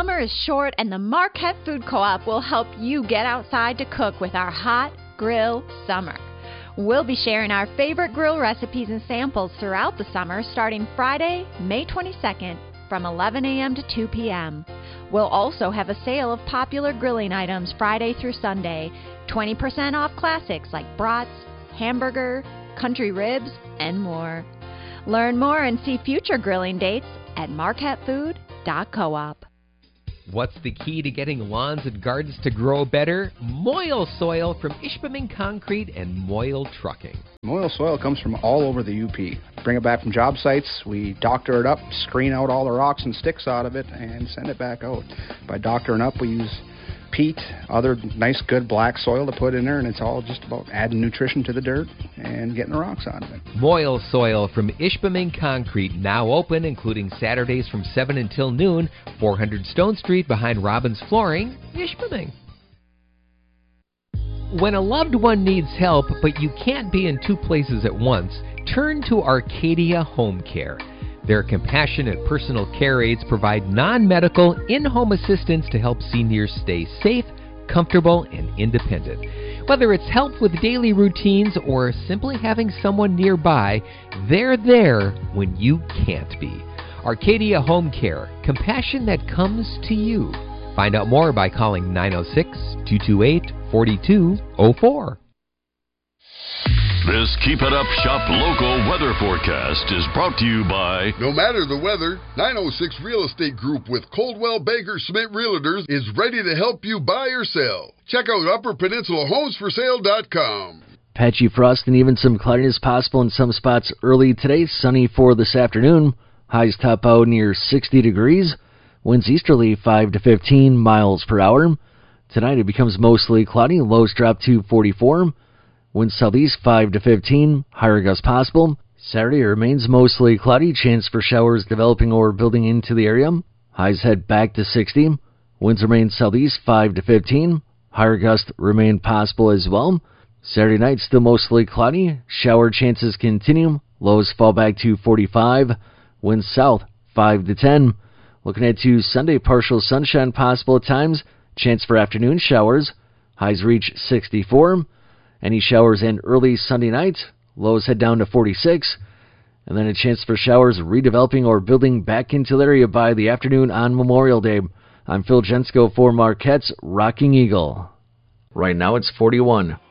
Summer is short, and the Marquette Food Co-op will help you get outside to cook with our Hot Grill Summer. We'll be sharing our favorite grill recipes and samples throughout the summer, starting Friday, May 22nd, from 11 a.m. to 2 p.m. We'll also have a sale of popular grilling items Friday through Sunday, 20% off classics like brats, hamburger, country ribs, and more. Learn more and see future grilling dates at marquettefood.coop. What's the key to getting lawns and gardens to grow better? Moyle Soil from Ishpeming Concrete and Moyle Trucking. Moyle Soil comes from all over the UP. Bring it back from job sites, we doctor it up, screen out all the rocks and sticks out of it, and send it back out. By doctoring up, we use peat, other nice good black soil to put in there, and it's all just about adding nutrition to the dirt and getting the rocks out of it. Moyle Soil from Ishpeming Concrete, now open, including Saturdays from 7 until noon, 400 Stone Street behind Robbins Flooring, Ishpeming. When a loved one needs help, but you can't be in two places at once, turn to Arcadia Home Care. Their compassionate personal care aides provide non-medical, in-home assistance to help seniors stay safe, comfortable, and independent. Whether it's help with daily routines or simply having someone nearby, they're there when you can't be. Arcadia Home Care, compassion that comes to you. Find out more by calling 906-228-4204. This Keep It Up Shop local weather forecast is brought to you by... No matter the weather, 906 Real Estate Group with Coldwell Banker Schmidt Realtors is ready to help you buy or sell. Check out UpperPeninsulaHomesForSale.com. Patchy frost and even some cloudiness possible in some spots early today. Sunny for this afternoon. Highs top out near 60 degrees. Winds easterly 5 to 15 miles per hour. Tonight it becomes mostly cloudy. Lows drop to 44. Winds southeast 5 to 15, higher gusts possible. Saturday remains mostly cloudy, chance for showers developing or building into the area. Highs head back to 60. Winds remain southeast 5 to 15, higher gusts remain possible as well. Saturday night still mostly cloudy, shower chances continue. Lows fall back to 45. Winds south 5 to 10. Looking ahead to Sunday, partial sunshine possible at times. Chance for afternoon showers. Highs reach 64. Any showers end early Sunday night. Lows head down to 46. And then a chance for showers redeveloping or building back into the area by the afternoon on Memorial Day. I'm Phil Jensko for Marquette's Rocking Eagle. Right now it's 41.